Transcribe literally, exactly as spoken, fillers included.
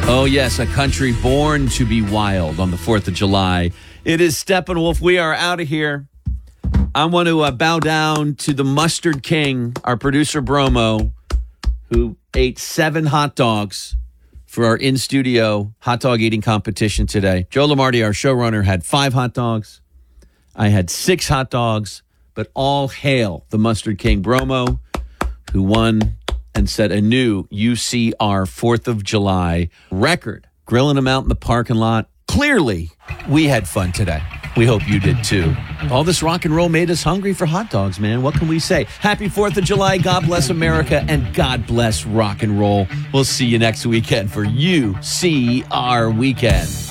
Oh, yes, a country born to be wild on the fourth of July. It is Steppenwolf. We are out of here. I want to uh, bow down to the Mustard King, our producer, Bromo, who ate seven hot dogs for our in-studio hot dog eating competition today. Joe Lamardi, our showrunner, had five hot dogs. I had six hot dogs, but all hail the Mustard King, Bromo, who won and set a new U C R fourth of July record, grilling them out in the parking lot. Clearly, we had fun today. We hope you did too. All this rock and roll made us hungry for hot dogs, man. What can we say? Happy fourth of July. God bless America, and God bless rock and roll. We'll see you next weekend for U C R Weekend.